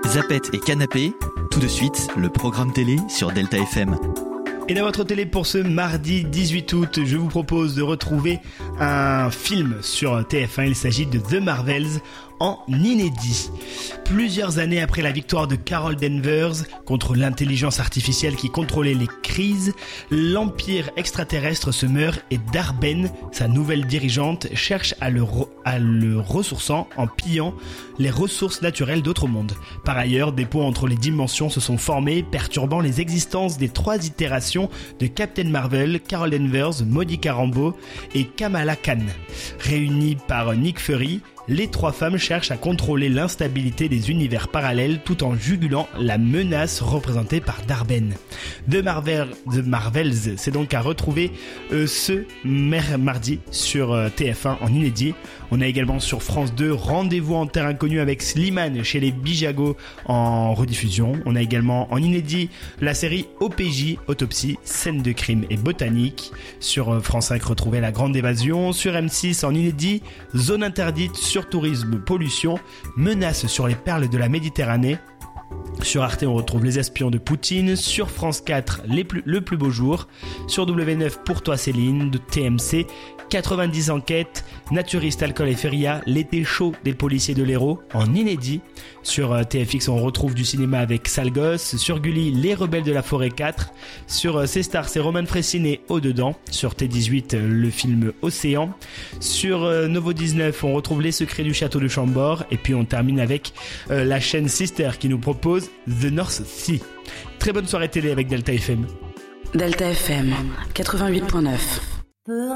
Zapette et Canapé, tout de suite, le programme télé sur Delta FM. Et dans votre télé pour ce mardi 18 août, je vous propose de retrouver un film sur TF1. Il s'agit de The Marvels en inédit. Plusieurs années après la victoire de Carol Danvers contre l'intelligence artificielle qui contrôlait les crises, l'empire extraterrestre se meurt et Dar-Benn, sa nouvelle dirigeante, cherche à le ressourçant en pillant les ressources naturelles d'autres mondes. Par ailleurs, des ponts entre les dimensions se sont formés, perturbant les existences des trois itérations de Captain Marvel, Carol Danvers, Monica Rambeau et Kamala Khan. Réunies par Nick Fury, les trois femmes cherchent à contrôler l'instabilité des univers parallèles tout en jugulant la menace représentée par Dar-Benn. The Marvels, c'est donc à retrouver ce mardi sur TF1 en inédit. On a également sur France 2 Rendez-vous en terre inconnue avec Slimane chez les Bijago en rediffusion. On a également en inédit la série OPJ, Autopsie, scène de crime et botanique. Sur France 5, retrouvez La Grande Évasion. Sur M6 en inédit, Zone interdite, Surtourisme, pollution, menace sur les perles de la Méditerranée. Sur Arte, on retrouve Les Espions de Poutine. Sur France 4, Le plus beau jour. Sur W9, Pour toi Céline, de TMC. 90 enquêtes, Naturiste, Alcool et Feria, L'été chaud des policiers de l'Hérault, en inédit. Sur TFX, on retrouve du cinéma avec Sale Gosse. Sur Gulli, Les Rebelles de la Forêt 4. Sur C-Star, c'est Roman Frécinet, Au-dedans. Sur T18, le film Océan. Sur Novo 19, on retrouve Les Secrets du Château de Chambord. Et puis on termine avec la chaîne Sister qui nous propose The North Sea. Très bonne soirée télé avec Delta FM. Delta FM 88.9.